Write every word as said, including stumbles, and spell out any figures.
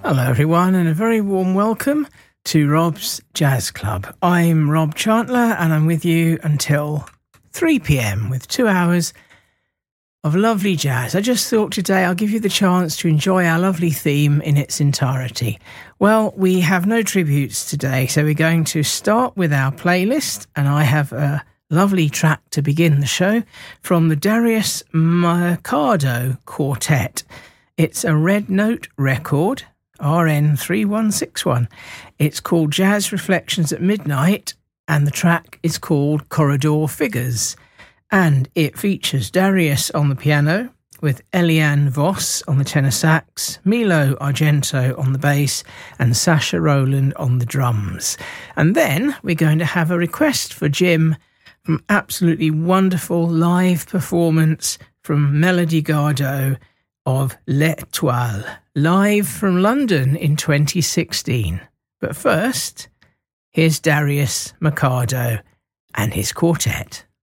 Hello everyone and a very warm welcome to Rob's Jazz Club. I'm Rob Chantler and I'm with you until three p.m. with two hours of lovely jazz. I just thought today I'll give you the chance to enjoy our lovely theme in its entirety. Well, we have no tributes today, so we're going to start with our playlist, and I have a lovely track to begin the show from the Darius Mercado Quartet. It's a Red Note record, R N three one six one. It's called Jazz Reflections at Midnight, and the track is called Corridor Figures. And it features Darius on the piano, with Eliane Voss on the tenor sax, Milo Argento on the bass, and Sasha Rowland on the drums. And then we're going to have a request for Jim from absolutely wonderful live performance from Melody Gardot of L'Étoile, live from London in twenty sixteen. But first, here's Darius Mercado and his quartet.